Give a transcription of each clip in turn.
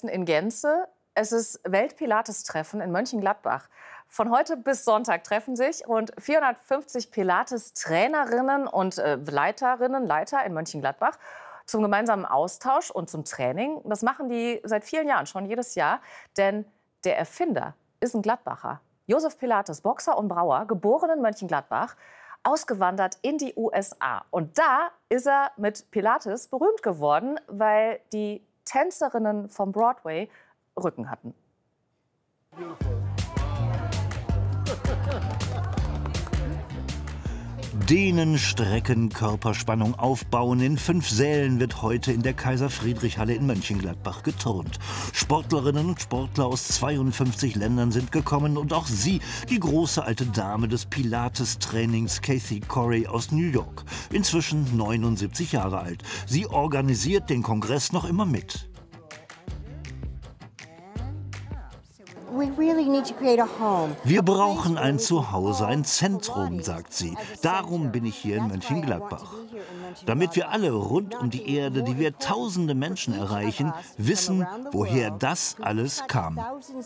besten in Gänze. Es ist Welt-Pilates-Treffen in Mönchengladbach. Von heute bis Sonntag treffen sich rund 450 Pilates-Trainerinnen und Leiter in Mönchengladbach zum gemeinsamen Austausch und zum Training. Das machen die seit vielen Jahren, schon jedes Jahr. Denn der Erfinder ist ein Gladbacher. Josef Pilates, Boxer und Brauer, geboren in Mönchengladbach, ausgewandert in die USA. Und da ist er mit Pilates berühmt geworden, weil die Tänzerinnen vom Broadway Rücken hatten. Dehnen, Strecken, Körperspannung aufbauen. In 5 Sälen wird heute in der Kaiser-Friedrich-Halle in Mönchengladbach geturnt. Sportlerinnen und Sportler aus 52 Ländern sind gekommen und auch sie, die große alte Dame des Pilates-Trainings Kathy Corey aus New York, inzwischen 79 Jahre alt. Sie organisiert den Kongress noch immer mit. Wir brauchen ein Zuhause, ein Zentrum, sagt sie. Darum bin ich hier in Mönchengladbach. Damit wir alle rund um die Erde, die wir tausende Menschen erreichen, wissen, woher das alles kam.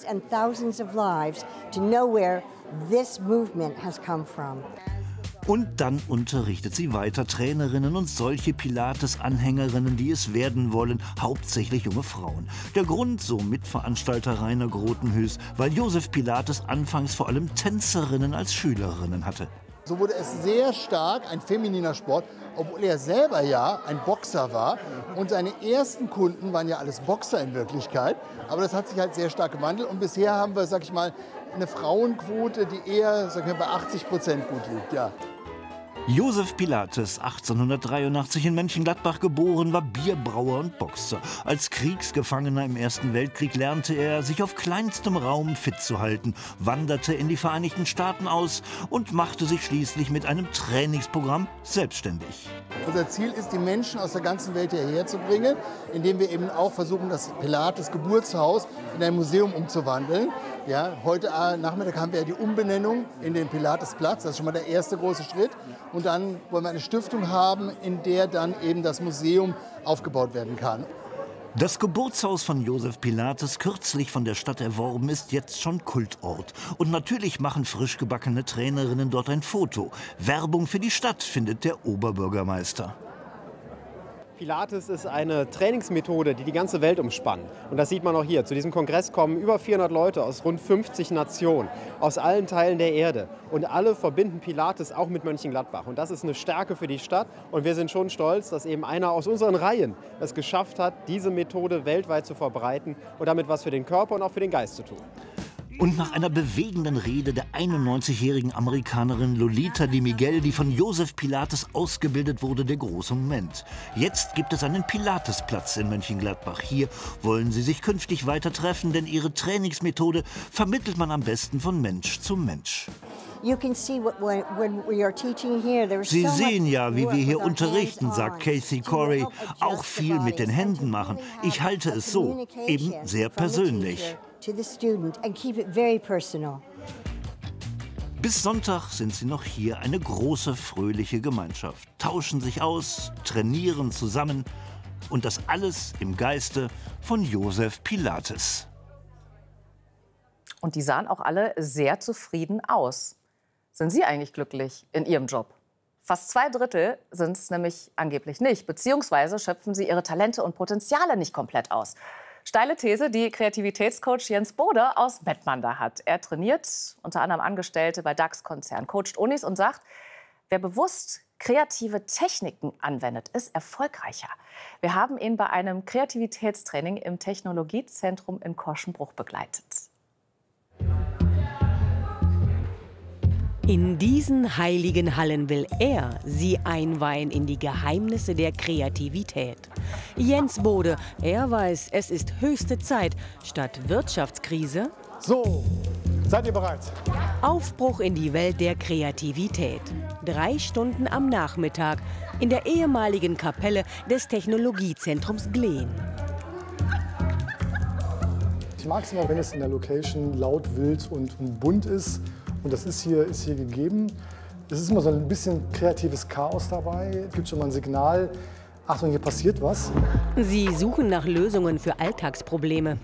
Und dann unterrichtet sie weiter Trainerinnen und solche Pilates-Anhängerinnen, die es werden wollen, hauptsächlich junge Frauen. Der Grund, so Mitveranstalter Rainer Grotenhüß, weil Josef Pilates anfangs vor allem Tänzerinnen als Schülerinnen hatte. So wurde es sehr stark ein femininer Sport, obwohl er selber ja ein Boxer war. Und seine ersten Kunden waren ja alles Boxer in Wirklichkeit. Aber das hat sich halt sehr stark gewandelt. Und bisher haben wir, sag ich mal, eine Frauenquote, die eher, sag ich mal, bei 80% gut liegt, ja. Josef Pilates, 1883 in Mönchengladbach geboren, war Bierbrauer und Boxer. Als Kriegsgefangener im Ersten Weltkrieg lernte er, sich auf kleinstem Raum fit zu halten, wanderte in die Vereinigten Staaten aus und machte sich schließlich mit einem Trainingsprogramm selbstständig. Unser Ziel ist, die Menschen aus der ganzen Welt hierher zu bringen, indem wir eben auch versuchen, das Pilates-Geburtshaus in ein Museum umzuwandeln. Ja, heute Nachmittag haben wir ja die Umbenennung in den Pilatesplatz. Das ist schon mal der erste große Schritt. Und dann wollen wir eine Stiftung haben, in der dann eben das Museum aufgebaut werden kann. Das Geburtshaus von Josef Pilates, kürzlich von der Stadt erworben, ist jetzt schon Kultort. Und natürlich machen frisch gebackene Trainerinnen dort ein Foto. Werbung für die Stadt, findet der Oberbürgermeister. Pilates ist eine Trainingsmethode, die die ganze Welt umspannt. Und das sieht man auch hier. Zu diesem Kongress kommen über 400 Leute aus rund 50 Nationen, aus allen Teilen der Erde. Und alle verbinden Pilates auch mit Mönchengladbach. Und das ist eine Stärke für die Stadt. Und wir sind schon stolz, dass eben einer aus unseren Reihen es geschafft hat, diese Methode weltweit zu verbreiten und damit was für den Körper und auch für den Geist zu tun. Und nach einer bewegenden Rede der 91-jährigen Amerikanerin Lolita Di Miguel, die von Josef Pilates ausgebildet wurde, der große Moment. Jetzt gibt es einen Pilatesplatz in Mönchengladbach. Hier wollen sie sich künftig weiter treffen, denn ihre Trainingsmethode vermittelt man am besten von Mensch zu Mensch. Sie sehen ja, wie wir hier unterrichten, sagt Kathy Corey. Auch viel mit den Händen machen. Ich halte es so, eben sehr persönlich. Bis Sonntag sind sie noch hier, eine große, fröhliche Gemeinschaft. Tauschen sich aus, trainieren zusammen und das alles im Geiste von Josef Pilates. Und die sahen auch alle sehr zufrieden aus. Sind Sie eigentlich glücklich in Ihrem Job? Fast 2/3 sind es nämlich angeblich nicht, beziehungsweise schöpfen sie ihre Talente und Potenziale nicht komplett aus. Steile These, die Kreativitätscoach Jens Bode aus Mettmann hat. Er trainiert unter anderem Angestellte bei DAX-Konzernen, coacht Unis und sagt, wer bewusst kreative Techniken anwendet, ist erfolgreicher. Wir haben ihn bei einem Kreativitätstraining im Technologiezentrum in Korschenbruch begleitet. In diesen heiligen Hallen will er sie einweihen in die Geheimnisse der Kreativität. Jens Bode, er weiß, es ist höchste Zeit, statt Wirtschaftskrise So, seid ihr bereit? Aufbruch in die Welt der Kreativität. 3 Stunden am Nachmittag in der ehemaligen Kapelle des Technologiezentrums Glehn. Ich mag es immer, wenn es in der Location laut, wild und bunt ist. Und das ist hier gegeben. Es ist immer so ein bisschen kreatives Chaos dabei. Es gibt schon mal ein Signal, Achtung, hier passiert was. Sie suchen nach Lösungen für Alltagsprobleme.